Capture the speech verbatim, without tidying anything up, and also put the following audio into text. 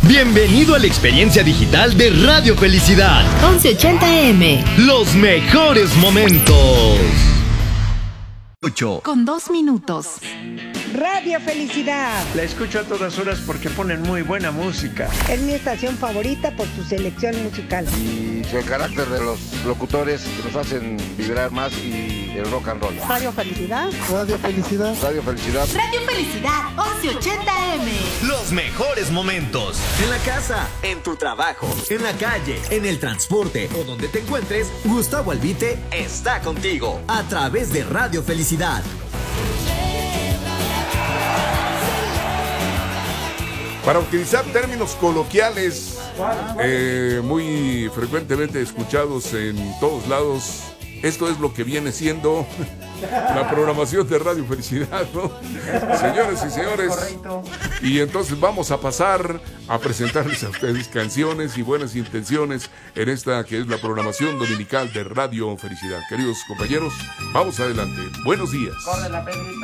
Bienvenido a la experiencia digital de Radio Felicidad. once ochenta A M. Los mejores momentos. ocho. Con dos minutos. Radio Felicidad. La escucho a todas horas porque ponen muy buena música. Es mi estación favorita por su selección musical. Y el carácter de los locutores que nos hacen vibrar más y el rock and roll. Radio Felicidad. Radio Felicidad. Radio Felicidad. Radio Felicidad, once ochenta A M. Los mejores momentos. En la casa, en tu trabajo, en la calle, en el transporte o donde te encuentres, Gustavo Albite está contigo a través de Radio Felicidad. Para utilizar términos coloquiales eh, muy frecuentemente escuchados en todos lados, esto es lo que viene siendo la programación de Radio Felicidad, ¿no? Señores y señores, y entonces vamos a pasar a presentarles a ustedes canciones y buenas intenciones en esta que es la programación dominical de Radio Felicidad. Queridos compañeros, vamos adelante. Buenos días. Corre la Pedrito.